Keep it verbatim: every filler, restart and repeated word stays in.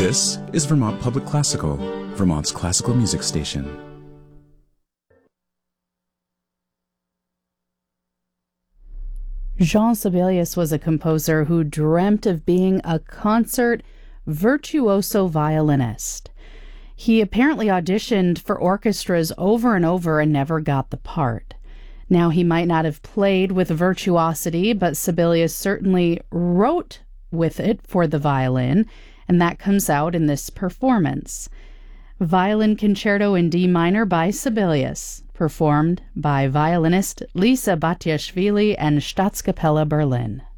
This is Vermont Public Classical, Vermont's classical music station. Jean Sibelius was a composer who dreamt of being a concert virtuoso violinist. He apparently auditioned for orchestras over and over and never got the part. Now, he might not have played with virtuosity, but Sibelius certainly wrote with it for the violin, and that comes out in this performance. Violin Concerto in D minor by Sibelius, performed by violinist Lisa Batiashvili and Staatskapelle Berlin.